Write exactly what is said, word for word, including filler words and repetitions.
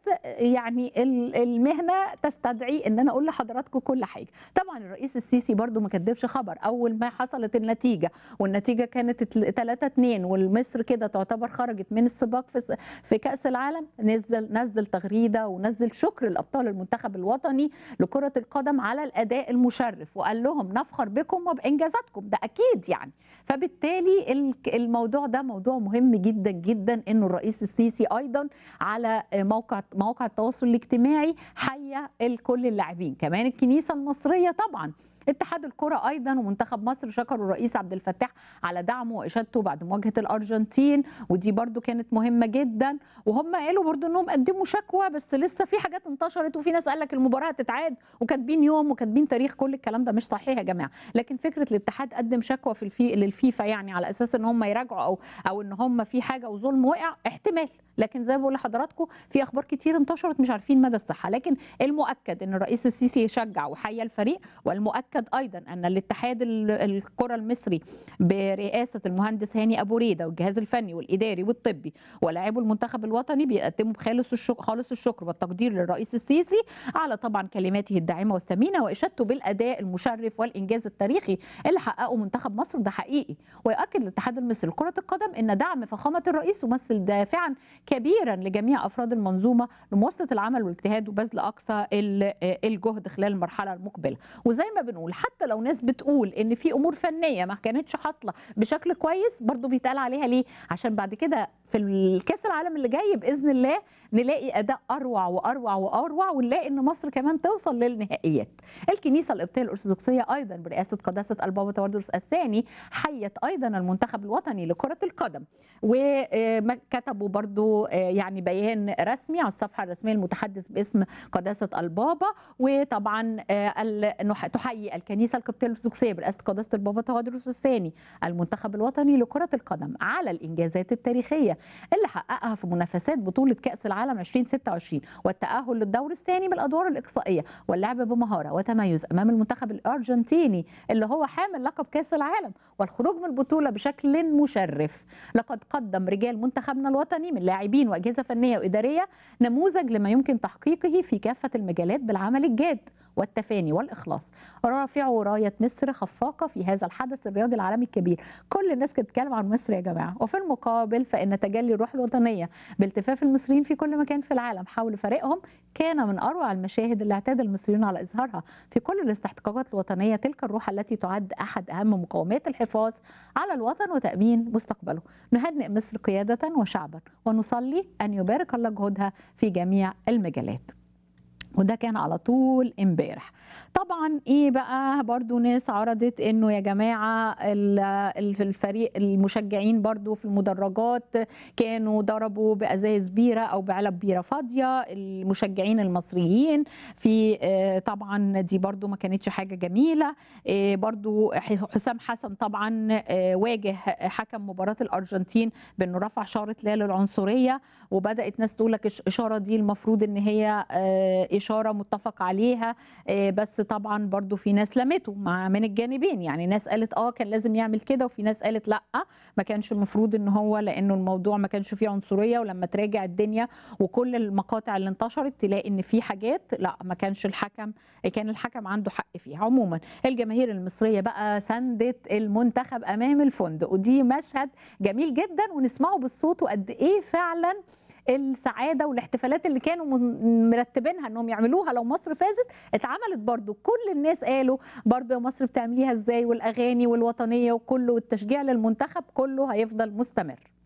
يعني ال المهنة تستدعي إن أنا أقول لحضراتكم كل حاجة. طبعًا الرئيس السيسي برضه ما كدبش خبر، أول ما حصلت النتيجة والنتيجة كانت ت تلاتة اتنين ومصر كده تعتبر خرجت من السباق في س في كأس العالم، نزل نزّل تغريدة ونزّل شكر لأبطال المنتخب الوطني لكرة القدم على الأداء المشرف، وقال لهم نفخر بكم وبإنجازاتكم، ده أكيد يعني. فبالتالي الك الموضوع ده موضوع مهم جدًا، جدًا إنه الرئيس السيسي أيضًا على موقع مواقع التواصل الاجتماعي حيّا ال كل اللاعبين، كمان الكنيسة المصرية طبعًا، اتحاد الكرة أيضًا ومنتخب مصر شكروا الرئيس عبد الفتاح على دعمه وإشادته بعد مواجهة الأرجنتين، ودي برضه كانت مهمة جدًا، وهم قالوا برضه إنهم قدموا شكوى بس لسه في حاجات انتشرت وفي ناس قال لك المباراة هتتعاد وكاتبين يوم وكاتبين تاريخ، كل الكلام ده مش صحيح يا جماعة، لكن فكرة الاتحاد قدم شكوى في الفي للفيفا يعني على أساس إن هم يراجعوا أو أو إن هم في حاجة وظلم وقع احتمال، لكن زي ما باقول لحضراتكم في أخبار كتير انتشرت مش عارفين مدى الصحة، لكن المؤكد إن الرئيس السيسي شجع وحيّا الفريق، والمؤكد أيضًا أن الاتحاد ال الكرة المصري برئاسة المهندس هاني أبو ريدة والجهاز الفني والإداري والطبي ولاعبو المنتخب الوطني بيقدموا بخالص الشك خالص الشكر والتقدير للرئيس السيسي على طبعًا كلماته الداعمة والثمينة وإشادته بالأداء المشرف والإنجاز التاريخي اللي حققه منتخب مصر ده حقيقي، ويؤكد الاتحاد المصري لكرة القدم أن دعم فخامة الرئيس يمثل دافعًا كبيرًا لجميع أفراد المنظومة لمواصلة العمل والاجتهاد وبذل أقصى ال الجهد خلال المرحلة المقبلة، وزي ما بنقول حتى لو ناس بتقول إن في أمور فنية ما كانتش حاصلة بشكل كويس برضه بيتقال عليها ليه؟ عشان بعد كده في الكأس العالم اللي جاي بإذن الله نلاقي أداء أروع وأروع وأروع ونلاقي إن مصر كمان توصل للنهائيات. الكنيسة القبطية الأرثوذكسية أيضًا برئاسة قداسة البابا تودروس الثاني حيّت أيضًا المنتخب الوطني لكرة القدم، وآآ كتبوا برضه يعني بيان رسمي على الصفحة الرسمية المتحدث باسم قداسة البابا، وطبعًا ال إنه تحيي الكنيسة القبطية الأرثوذكسية برئاسة قداسة البابا تودروس الثاني المنتخب الوطني لكرة القدم على الإنجازات التاريخية اللي حققها في منافسات بطولة كأس العالم ألفين وستة وعشرين والتأهل للدور الثاني بالأدوار الإقصائية واللعب بمهارة وتميز أمام المنتخب الأرجنتيني اللي هو حامل لقب كأس العالم والخروج من البطولة بشكل مشرف. لقد قدم رجال منتخبنا الوطني من لاعبين وأجهزة فنية وإدارية نموذج لما يمكن تحقيقه في كافة المجالات بالعمل الجاد والتفاني والإخلاص، رافعوا راية مصر خفاقة في هذا الحدث الرياضي العالمي الكبير. كل الناس كانت بتتكلم عن مصر يا جماعة، وفي المقابل فإن تجلي الروح الوطنية بالتفاف المصريين في كل مكان في العالم حول فريقهم كان من أروع المشاهد اللي اعتاد المصريون على إظهارها في كل الاستحقاقات الوطنية، تلك الروح التي تعد أحد أهم مقومات الحفاظ على الوطن وتأمين مستقبله. نهنئ مصر قيادة وشعبا ونصلي أن يبارك الله جهودها في جميع المجالات. وده كان على طول امبارح. طبعًا إيه بقى برضه ناس عرضت إنه يا جماعة ال الفريق المشجعين برضه في المدرجات كانوا ضربوا بأزايز بيرة أو بعلب بيرة فاضية المشجعين المصريين في آآ طبعًا دي برضه ما كانتش حاجة جميلة. آآ برضه ح حسام حسن طبعًا آآ واجه حكم مباراة الأرجنتين بإنه رفع شارة لا للعنصرية، وبدأت ناس تقول لك الش الإشارة دي المفروض إن هي آآ إشارة متفق عليها، آآ بس طبعًا برضه في ناس لامته مع من الجانبين، يعني ناس قالت آه كان لازم يعمل كده، وفي ناس قالت لأ، ما كانش المفروض إن هو لإنه الموضوع ما كانش فيه عنصرية، ولمّا تراجع الدنيا وكل المقاطع اللي انتشرت تلاقي إن في حاجات لأ، ما كانش الحكم كان الحكم عنده حق فيها. عمومًا الجماهير المصرية بقى ساندت المنتخب أمام الفندق، ودي مشهد جميل جدًا ونسمعه بالصوت وقد إيه فعلًا السعادة والاحتفالات اللي كانوا م مرتبينها إنهم يعملوها لو مصر فازت، اتعملت برضه، كل الناس قالوا برضه يا مصر بتعمليها إزاي والأغاني والوطنية وكله والتشجيع للمنتخب كله هيفضل مستمر.